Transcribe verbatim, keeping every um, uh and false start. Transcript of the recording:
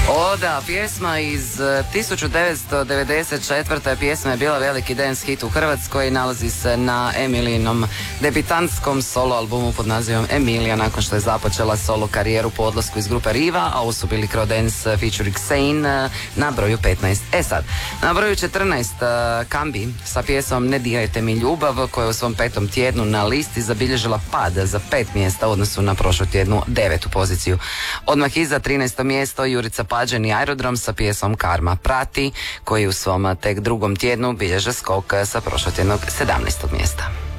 O da, pjesma iz tisuću devetsto devedeset četvrte. Pjesma je bila veliki dance hit u Hrvatskoj i nalazi se na Emilijinom debitantskom solo albumu pod nazivom Emilija, nakon što je započela solo karijeru po odlasku iz grupe Riva, a ovo su bili Crodence featuring Sane na broju petnaest. E sad, na broju četrnaest Kambi sa pjesmom Ne dirajte mi ljubav, koja je u svom petom tjednu na listi zabilježila pad za pet mjesta u odnosu na prošlu tjednu devetu poziciju. Odmah iza trinaesto mjesto Jurica Pađen i Aerodrom sa pjesmom Karma prati, koji u svom tek drugom tjednu bilježe skok sa prošlotjednog sedamnaestog mjesta.